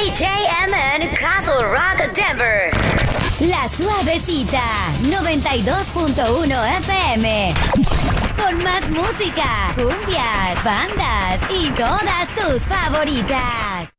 DJMN Castle Rock Denver. La Suavecita 92.1 FM. Con más música, cumbias, bandas y todas tus favoritas.